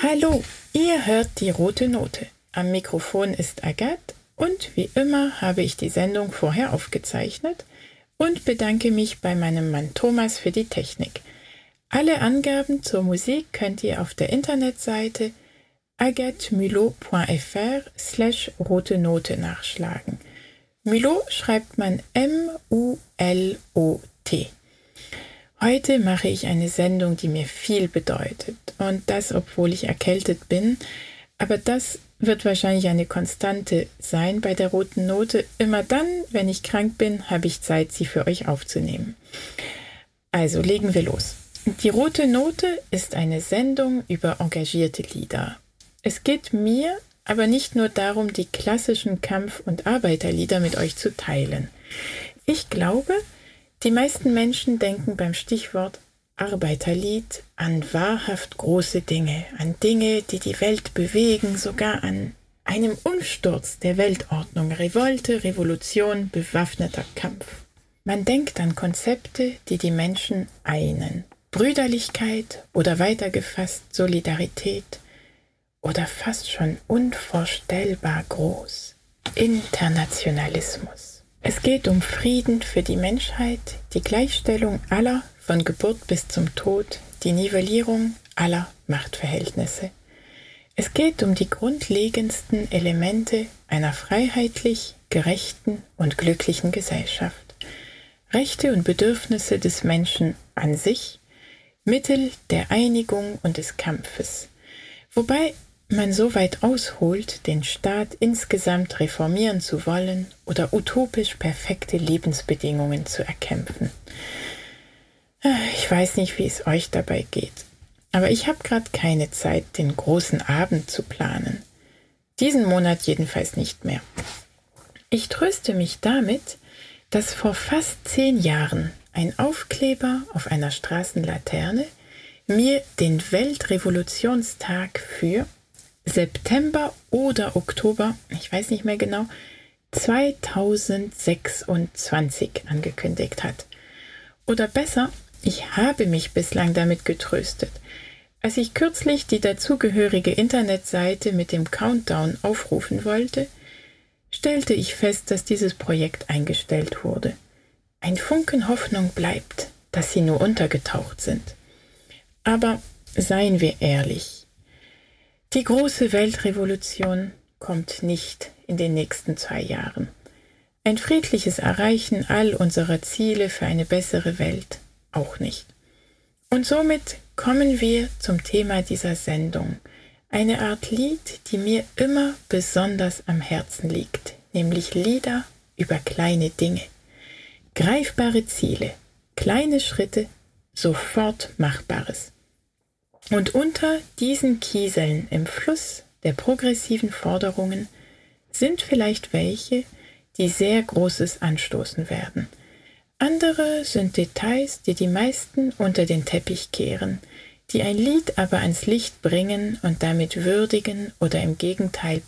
Hallo, ihr hört die rote Note. Am Mikrofon ist Agathe und wie immer habe ich die Sendung vorher aufgezeichnet und bedanke mich bei meinem Mann Thomas für die Technik. Alle Angaben zur Musik könnt ihr auf der Internetseite agathemulot.fr/rote Note nachschlagen. Mulot schreibt man M-U-L-O-T. Heute mache ich eine Sendung, die mir viel bedeutet und das, obwohl ich erkältet bin, aber das wird wahrscheinlich eine Konstante sein bei der roten Note. Immer dann, wenn ich krank bin, habe ich Zeit, sie für euch aufzunehmen. Also legen wir los. Die rote Note ist eine Sendung über engagierte Lieder. Es geht mir aber nicht nur darum, die klassischen Kampf- und Arbeiterlieder mit euch zu teilen. Ich glaube, die meisten Menschen denken beim Stichwort Arbeiterlied an wahrhaft große Dinge, an Dinge, die die Welt bewegen, sogar an einem Umsturz der Weltordnung, Revolte, Revolution, bewaffneter Kampf. Man denkt an Konzepte, die die Menschen einen. Brüderlichkeit oder weitergefasst Solidarität oder fast schon unvorstellbar groß Internationalismus. Es geht um Frieden für die Menschheit, die Gleichstellung aller von Geburt bis zum Tod, die Nivellierung aller Machtverhältnisse. Es geht um die grundlegendsten Elemente einer freiheitlich, gerechten und glücklichen Gesellschaft. Rechte und Bedürfnisse des Menschen an sich, Mittel der Einigung und des Kampfes. Wobei man so weit ausholt, den Staat insgesamt reformieren zu wollen oder utopisch perfekte Lebensbedingungen zu erkämpfen. Ich weiß nicht, wie es euch dabei geht, aber ich habe gerade keine Zeit, den großen Abend zu planen. Diesen Monat jedenfalls nicht mehr. Ich tröste mich damit, dass vor fast 10 Jahren ein Aufkleber auf einer Straßenlaterne mir den Weltrevolutionstag für September oder Oktober, ich weiß nicht mehr genau, 2026 angekündigt hat. Oder besser, ich habe mich bislang damit getröstet. Als ich kürzlich die dazugehörige Internetseite mit dem Countdown aufrufen wollte, stellte ich fest, dass dieses Projekt eingestellt wurde. Ein Funken Hoffnung bleibt, dass sie nur untergetaucht sind. Aber seien wir ehrlich, die große Weltrevolution kommt nicht in den nächsten 2 Jahren. Ein friedliches Erreichen all unserer Ziele für eine bessere Welt auch nicht. Und somit kommen wir zum Thema dieser Sendung. Eine Art Lied, die mir immer besonders am Herzen liegt, nämlich Lieder über kleine Dinge. Greifbare Ziele, kleine Schritte, sofort Machbares. Und unter diesen Kieseln im Fluss der progressiven Forderungen sind vielleicht welche, die sehr Großes anstoßen werden. Andere sind Details, die die meisten unter den Teppich kehren, die ein Lied aber ans Licht bringen und damit würdigen oder im Gegenteil